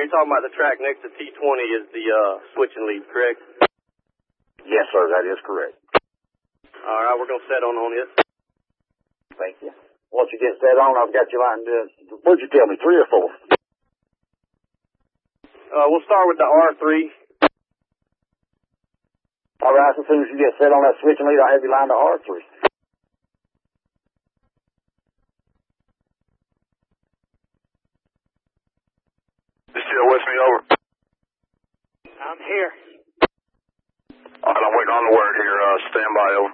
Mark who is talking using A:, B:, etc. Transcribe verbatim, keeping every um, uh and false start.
A: you're talking about the track next to T twenty is the uh, switching lead, correct?
B: Yes, sir, that is correct.
A: All right, we're going to set on on this.
B: Thank you. Once you get set on, I've got you lined up. What'd you tell me, three or four?
A: Uh, we'll start with the R three.
B: All right, so as soon as you get set on that switching lead, I'll have you lined to R three.
C: You still with me, over?
A: I'm here.
C: All right, I'm waiting on the word here. Uh, stand by, over.